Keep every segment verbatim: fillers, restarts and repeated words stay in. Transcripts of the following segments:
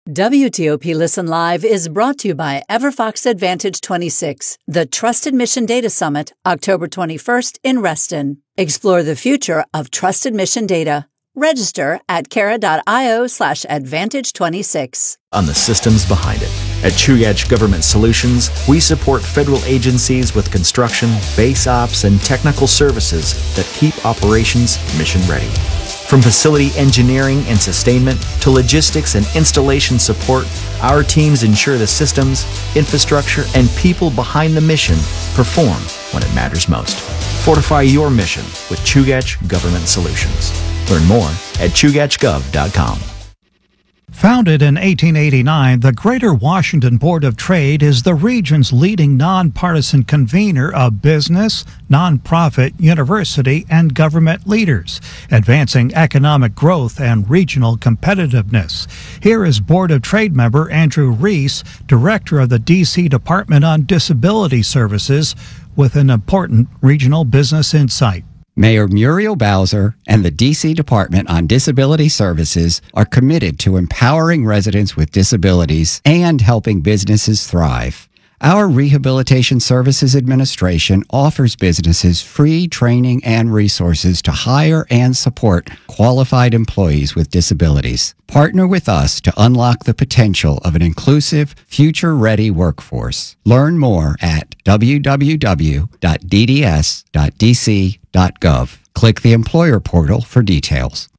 W T O P Listen Live is brought to you by Everfox Advantage twenty-six, the Trusted Mission Data Summit, October twenty-first in Reston. Explore the future of trusted mission data. Register at kara.io slash advantage 26. On the systems behind it. At Chugach Government Solutions, we support federal agencies with construction, base ops, and technical services that keep operations mission ready. From facility engineering and sustainment to logistics and installation support, our teams ensure the systems, infrastructure, and people behind the mission perform when it matters most. Fortify your mission with Chugach Government Solutions. Learn more at chugach gov dot com. Founded in eighteen eighty-nine, the Greater Washington Board of Trade is the region's leading nonpartisan convener of business, nonprofit, university, and government leaders, advancing economic growth and regional competitiveness. Here is Board of Trade member Andrew Reese, director of the D C Department on Disability Services, with an important regional business insight. Mayor Muriel Bowser and the D C Department on Disability Services are committed to empowering residents with disabilities and helping businesses thrive. Our Rehabilitation Services Administration offers businesses free training and resources to hire and support qualified employees with disabilities. Partner with us to unlock the potential of an inclusive, future-ready workforce. Learn more at w w w dot d d s dot d c dot gov. Click the employer portal for details.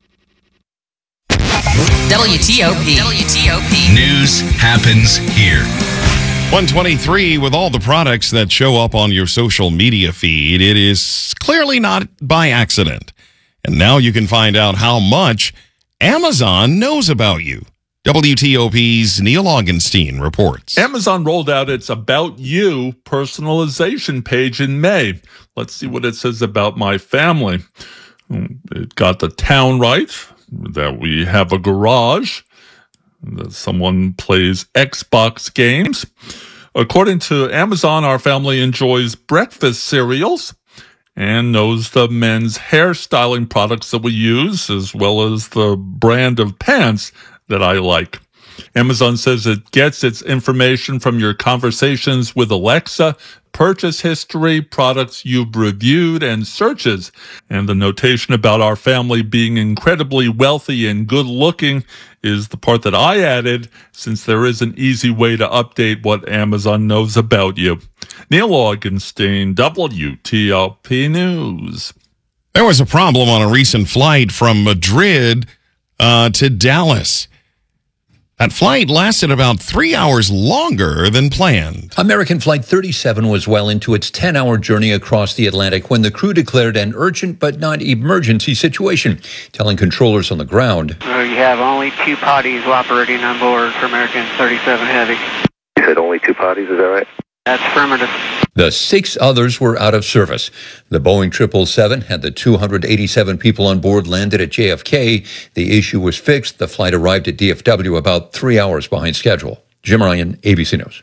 W T O P. W T O P. News happens here. one twenty-three, with all the products that show up on your social media feed, it is clearly not by accident. And now you can find out how much Amazon knows about you. W T O P's Neil Augenstein reports. Amazon rolled out its About You personalization page in May. Let's see what it says about my family. It got the town right, that we have a garage, that someone plays Xbox games. According to Amazon, our family enjoys breakfast cereals and knows the men's hairstyling products that we use, as well as the brand of pants that I like. Amazon says it gets its information from your conversations with Alexa, purchase history, products you've reviewed, and searches. And the notation about our family being incredibly wealthy and good-looking is the part that I added, since there is an easy way to update what Amazon knows about you. Neil Augenstein, W T O P News. There was a problem on a recent flight from Madrid uh, to Dallas. That flight lasted about three hours longer than planned. American Flight thirty-seven was well into its ten-hour journey across the Atlantic when the crew declared an urgent but not emergency situation, telling controllers on the ground. Uh, you have only two potties operating on board for American thirty-seven Heavy. You said only two potties, is that right? That's affirmative. The six others were out of service. The Boeing triple seven had the two hundred eighty-seven people on board landed at J F K. The issue was fixed. The flight arrived at D F W about three hours behind schedule. Jim Ryan, A B C News.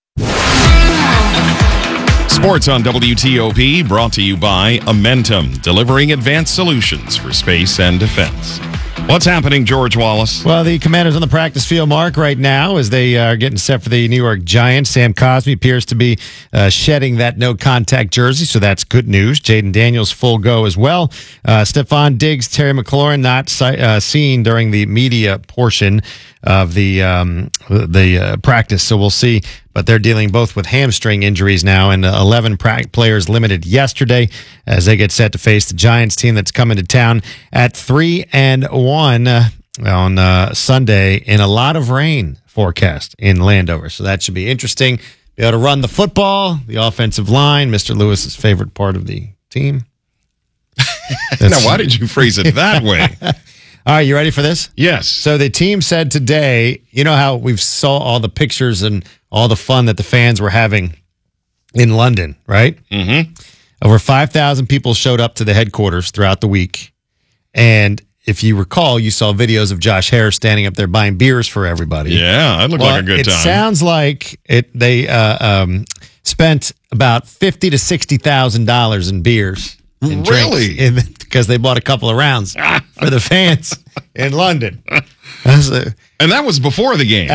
Sports on W T O P, brought to you by Amentum, delivering advanced solutions for space and defense. What's happening, George Wallace? Well, the Commanders on the practice field, Mark, right now as they are getting set for the New York Giants. Sam Cosmi appears to be uh, shedding that no-contact jersey, so that's good news. Jaden Daniels full go as well. Uh, Stephon Diggs, Terry McLaurin not si- uh, seen during the media portion of the um, the uh, practice, so we'll see. But they're dealing both with hamstring injuries now, and uh, eleven pra- players limited yesterday as they get set to face the Giants team that's coming to town at three and one uh, on uh, Sunday in a lot of rain forecast in Landover. So that should be interesting. Be able to run the football, the offensive line, Mister Lewis's favorite part of the team. Now, why did you phrase it that way? All right, you ready for this? Yes. So the team said today, you know how we've saw all the pictures and all the fun that the fans were having in London, right? Mm-hmm. Over five thousand people showed up to the headquarters throughout the week. And if you recall, you saw videos of Josh Harris standing up there buying beers for everybody. Yeah, that looked well, like a good it time. It sounds like it. they uh, um, spent about fifty thousand to sixty thousand dollars in beers. And really? In, because they bought a couple of rounds for the fans in London. And that was before the game.